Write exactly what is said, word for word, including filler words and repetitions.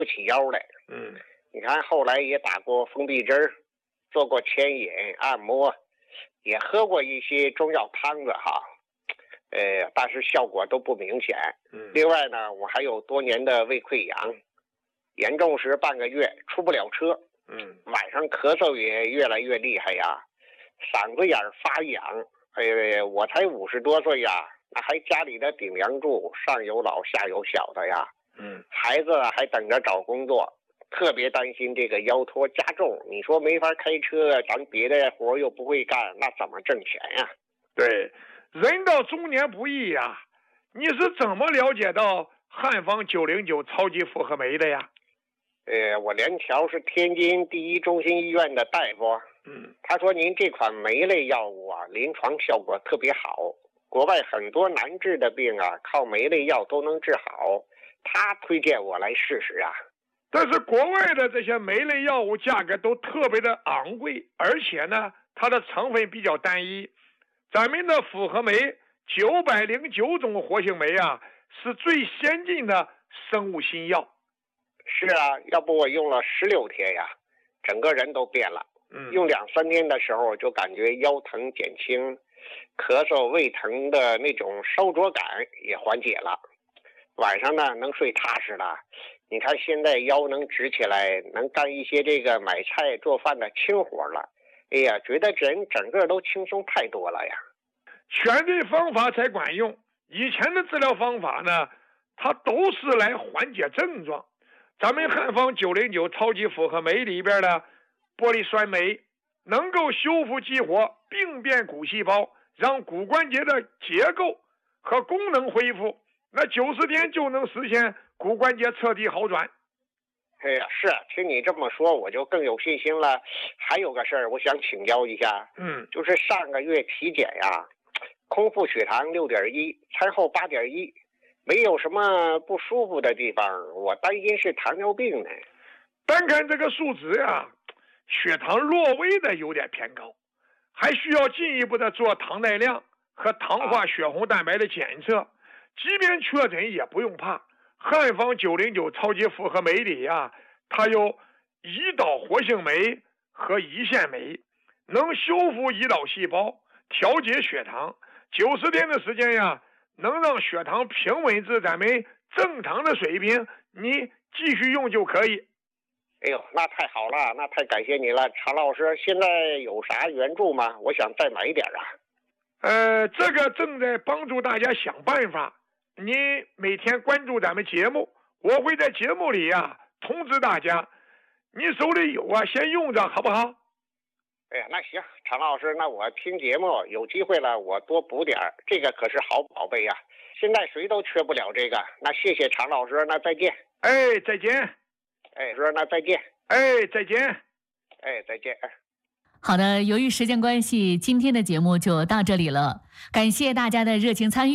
不起腰来。 嗯， 你看后来也打过封闭针，做过牵引、按摩，也喝过一些中药汤子哈，呃，但是效果都不明显。 嗯， 另外呢，我还有多年的胃溃疡，严重时半个月出不了车。 嗯， 晚上咳嗽也越来越厉害呀，嗓子眼发痒。哎，我才五十多岁呀，那还家里的顶梁柱，上有老下有小的呀。 嗯， 孩子还等着找工作，特别担心这个腰托加重。你说没法开车，咱别的活又不会干，那怎么挣钱呀？ 对，人到中年不易呀。你是怎么了解到汉方九零九超级复合酶的呀？ 呃，我连桥是天津第一中心医院的大夫， 嗯， 他说您这款酶类药物啊，临床效果特别好，国外很多难治的病啊，靠酶类药都能治好。他推荐我来试试啊。 但是国外的这些酶类药物价格都特别的昂贵，而且呢，它的成分比较单一。咱们的复合酶九百零九种活性酶啊，是最先进的生物新药。 是啊，要不我用了十六天呀，整个人都变了。 嗯， 用两三天的时候就感觉腰疼减轻，咳嗽胃疼的那种烧灼感也缓解了。晚上呢能睡踏实了。你看现在腰能直起来，能干一些这个买菜做饭的轻活了。哎呀，觉得人整个都轻松太多了呀。 选对方法才管用。以前的治疗方法呢，它都是来缓解症状。咱们汉方九零九超级复合酶里边的玻璃酸酶能够修复激活病变骨细胞，让骨关节的结构和功能恢复，那九十天就能实现骨关节彻底好转。 哎呀，是啊，听你这么说我就更有信心了。还有个事儿我想请教一下， 嗯， 就是上个月体检呀，空腹血糖六点一，餐后八点一，没有什么不舒服的地方，我担心是糖尿病呢。 单看这个数值呀，血糖略微的有点偏高，还需要进一步的做糖耐量和糖化血红蛋白的检测。即便确诊也不用怕，汉方九零九超级复合酶里呀，它有胰岛活性酶和胰腺酶，能修复胰岛细胞，调节血糖。九十天的时间呀，能让血糖平稳至咱们正常的水平，你继续用就可以。 哎呦，那太好了，那太感谢你了，常老师。现在有啥援助吗？我想再买一点啊。 呃，这个正在帮助大家想办法。你每天关注咱们节目，我会在节目里呀通知大家。你手里有啊，先用着好不好？ 哎呀，那行，常老师，那我听节目有机会了，我多补点儿，这个可是好宝贝呀。现在谁都缺不了这个。那谢谢常老师，那再见。 哎，再见。 哎，说那再见。 哎，再见。 哎，再见。 好的，由于时间关系，今天的节目就到这里了，感谢大家的热情参与。